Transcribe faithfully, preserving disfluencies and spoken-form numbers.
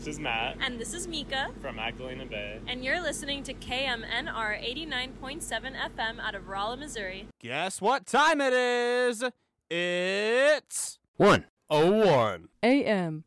This is Matt. And this is Mika. From Magdalena Bay. And you're listening to K M N R eighty-nine point seven F M out of Rolla, Missouri. Guess what time it is? It's one oh one A M